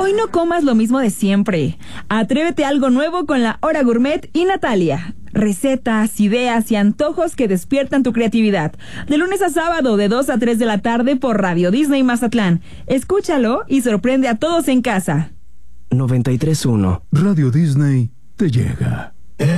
Hoy no comas lo mismo de siempre. Atrévete a algo nuevo con la Hora Gourmet y Natalia. Recetas, ideas y antojos que despiertan tu creatividad. De lunes a sábado, de 2 a 3 de la tarde por Radio Disney Mazatlán. Escúchalo y sorprende a todos en casa. 93.1 Radio Disney te llega.